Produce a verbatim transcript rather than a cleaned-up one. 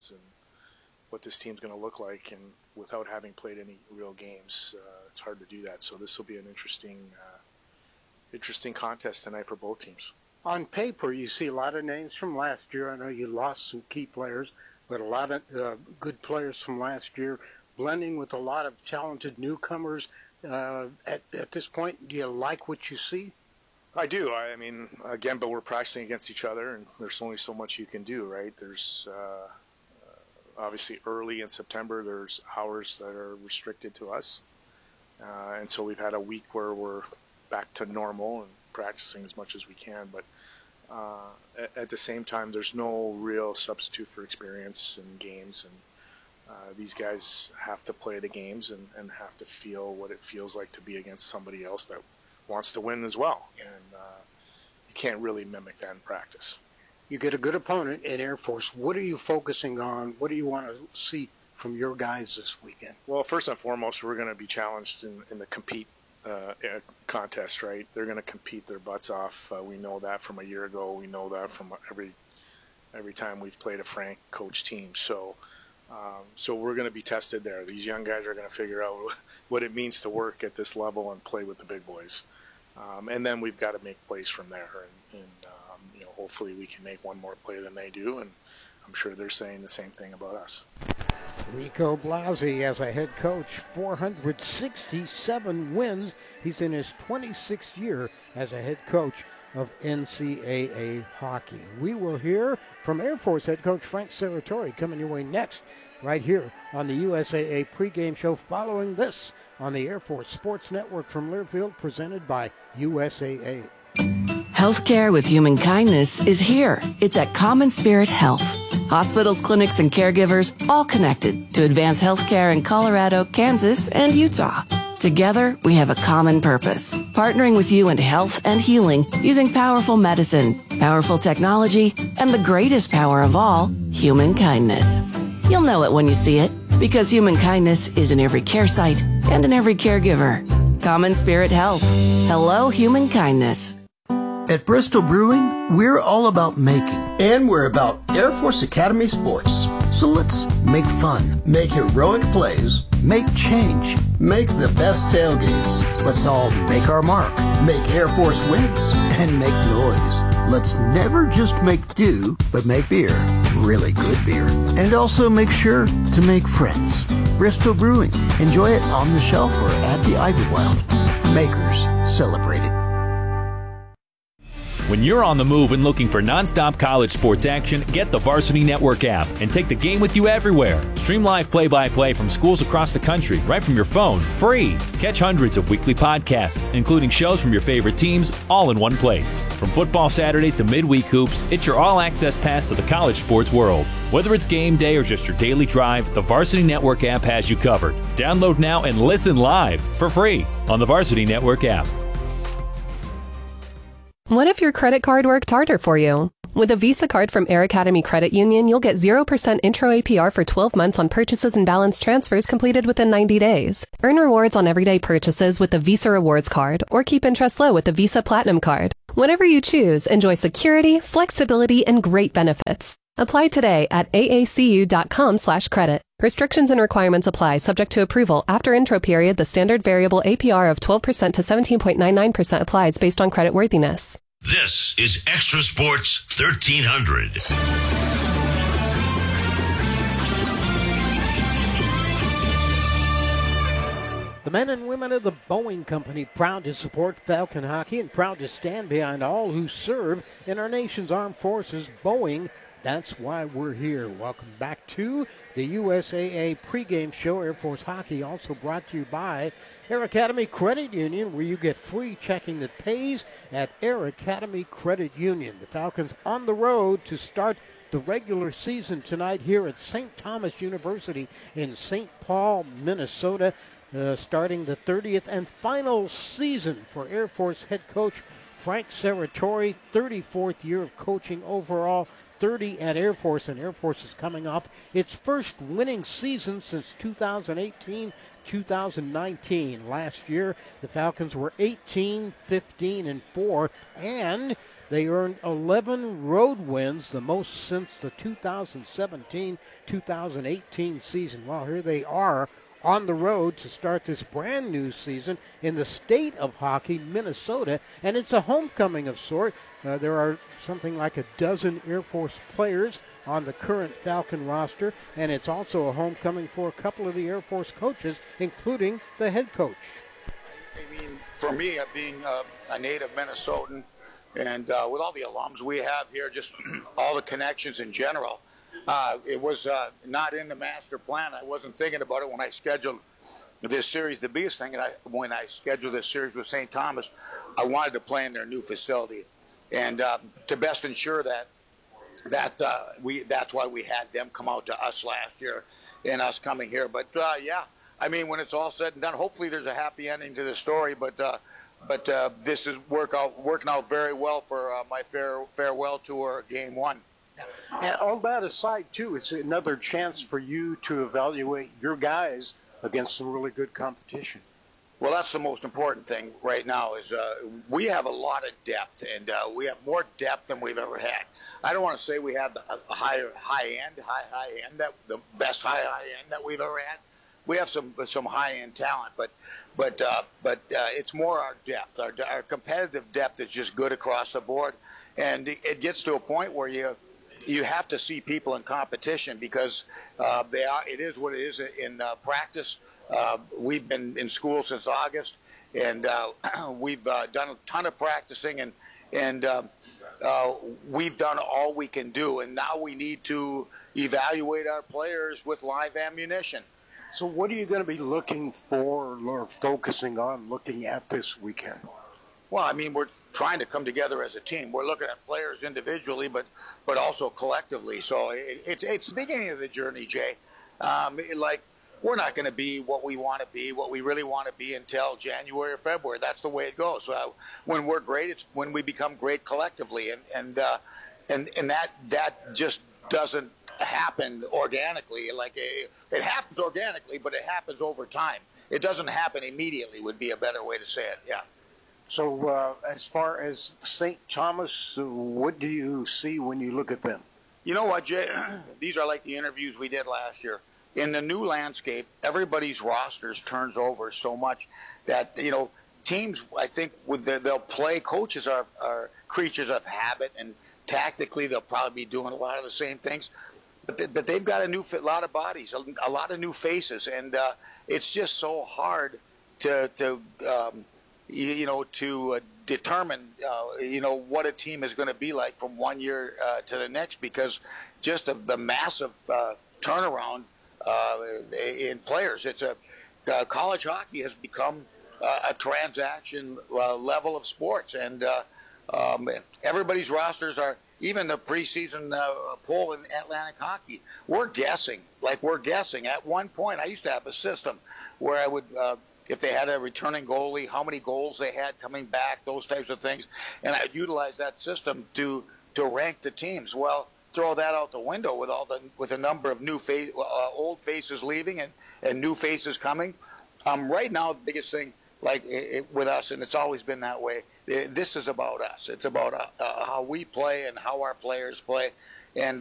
and what this team's going to look like, and without having played any real games, uh, it's hard to do that. So this will be an interesting, uh, interesting contest tonight for both teams. On paper, you see a lot of names from last year. I know you lost some key players, but a lot of uh, good players from last year, blending with a lot of talented newcomers. Uh, at, at this point, do you like what you see? I do. I mean, again, but we're practicing against each other, and there's only so much you can do, right? There's uh, obviously early in September, there's hours that are restricted to us. Uh, and so we've had a week where we're back to normal and practicing as much as we can. But uh, at, at the same time, there's no real substitute for experience in games. And uh, these guys have to play the games and, and have to feel what it feels like to be against somebody else that wants to win as well. And uh, you can't really mimic that in practice. You get a good opponent in Air Force. What are you focusing on? What do you want to see from your guys this weekend? Well, first and foremost, we're going to be challenged in, in the compete uh, contest, right? They're going to compete their butts off. Uh, we know that from a year ago. We know that from every every time we've played a Frank coach team. So, um, so we're going to be tested there. These young guys are going to figure out what it means to work at this level and play with the big boys. Um, and then we've got to make plays from there. And, and um, you know, hopefully we can make one more play than they do. And I'm sure they're saying the same thing about us. Rico Blasi as a head coach, four hundred sixty-seven wins. He's in his twenty-sixth year as a head coach of N C double A hockey. We will hear from Air Force head coach Frank Serratore coming your way next, right here on the U S A A pregame show, following this on the Air Force Sports Network from Learfield, presented by U S A A. Healthcare with human kindness is here. It's at Common Spirit Health. Hospitals, clinics, and caregivers all connected to advance healthcare in Colorado, Kansas, and Utah. Together, we have a common purpose, partnering with you in health and healing using powerful medicine, powerful technology, and the greatest power of all, human kindness. You'll know it when you see it, because human kindness is in every care site and in every caregiver. Common Spirit Health. Hello, human kindness. At Bristol Brewing, we're all about making, and we're about Air Force Academy sports. So let's make fun, make heroic plays, make change, make the best tailgates. Let's all make our mark, make Air Force wins, and make noise. Let's never just make do, but make beer, really good beer. And also make sure to make friends. Bristol Brewing. Enjoy it on the shelf or at the Ivywild. Makers celebrate it. When you're on the move and looking for nonstop college sports action, get the Varsity Network app and take the game with you everywhere. Stream live play-by-play from schools across the country right from your phone, free. Catch hundreds of weekly podcasts, including shows from your favorite teams, all in one place. From football Saturdays to midweek hoops, it's your all-access pass to the college sports world. Whether it's game day or just your daily drive, the Varsity Network app has you covered. Download now and listen live for free on the Varsity Network app. What if your credit card worked harder for you? With a Visa card from Air Academy Credit Union, you'll get zero percent intro A P R for twelve months on purchases and balance transfers completed within ninety days. Earn rewards on everyday purchases with the Visa Rewards Card, or keep interest low with the Visa Platinum Card. Whatever you choose, enjoy security, flexibility, and great benefits. Apply today at aacu.com slash credit. Restrictions and requirements apply, subject to approval. After intro period, the standard variable A P R of twelve percent to seventeen point nine nine percent applies based on credit worthiness. This is Extra Sports thirteen hundred. The men and women of the Boeing Company, proud to support Falcon hockey and proud to stand behind all who serve in our nation's armed forces. Boeing, that's why we're here. Welcome back to the U S A A pregame show. Air Force Hockey also brought to you by Air Academy Credit Union, where you get free checking that pays at Air Academy Credit Union. The Falcons on the road to start the regular season tonight here at Saint Thomas University in Saint Paul, Minnesota, uh, starting the thirtieth and final season for Air Force head coach Frank Serratore, thirty-fourth year of coaching overall, thirty at Air Force, and Air Force is coming off its first winning season since two thousand eighteen two thousand nineteen. Last year, the Falcons were eighteen, fifteen, and four, and They earned eleven road wins, the most since the two thousand seventeen two thousand eighteen season. Well, here they are on the road to start this brand new season in the state of hockey, Minnesota, and it's a homecoming of sort. Uh, there are something like a dozen Air Force players on the current Falcon roster, and it's also a homecoming for a couple of the Air Force coaches, including the head coach. I mean, for me, uh, being uh, a native Minnesotan, and uh, with all the alums we have here, just all the connections in general, uh, it was uh, not in the master plan. I wasn't thinking about it when I scheduled this series. The biggest thing, and I, when I scheduled this series with Saint Thomas, I wanted to play in their new facility, and uh, to best ensure that that uh, we that's why we had them come out to us last year, and us coming here. But uh, yeah, I mean, when it's all said and done, hopefully there's a happy ending to the story. But uh, but uh, this is work out working out very well for uh, my fare, farewell tour, game one. And all that aside, too, it's another chance for you to evaluate your guys against some really good competition. Well, that's the most important thing right now is uh, we have a lot of depth, and uh, we have more depth than we've ever had. I don't want to say we have the a higher high end, high high end, that the best high high end that we've ever had. We have some some high end talent, but but uh, but uh, it's more our depth. Our, our competitive depth is just good across the board, and it gets to a point where you. You have to see people in competition because uh, they are. It is what it is in uh, practice. Uh, we've been in school since August, and uh, we've uh, done a ton of practicing, and and uh, uh, we've done all we can do. And now we need to evaluate our players with live ammunition. So, what are you going to be looking for or focusing on looking at this weekend? Well, I mean, we're trying to come together as a team. We're looking at players individually, but but also collectively. So it, it's it's the beginning of the journey, Jay. Um, it, like we're not going to be what we want to be, what we really want to be until January or February. That's the way it goes. Uh, when we're great, it's when we become great collectively, and and uh, and and that that just doesn't happen organically. Like a, it happens organically, but it happens over time. It doesn't happen immediately. Would be a better way to say it. Yeah. So uh, as far as Saint Thomas, what do you see when you look at them? You know what, Jay? These are like the interviews we did last year. In the new landscape, everybody's rosters turns over so much that, you know, teams, I think, with the, they'll play. Coaches are, are creatures of habit, and tactically they'll probably be doing a lot of the same things. But, they, but they've got a new fit, lot of bodies, a, a lot of new faces, and uh, it's just so hard to, to um, you, you know, to uh, determine, uh, you know, what a team is going to be like from one year uh, to the next, because just the, the massive uh, turnaround uh, in players. It's a uh, college hockey has become uh, a transaction uh, level of sports, and uh, um, everybody's rosters are. Even the preseason uh, poll in Atlantic Hockey, we're guessing. Like we're guessing. At one point, I used to have a system where I would. Uh, If they had a returning goalie, how many goals they had coming back, those types of things. And I'd utilize that system to to rank the teams. Well, throw that out the window with all the with a number of new face, uh, old faces leaving and, and new faces coming. Um, right now, the biggest thing, like it, it, with us, and it's always been that way, it, this is about us. It's about uh, uh, how we play and how our players play. And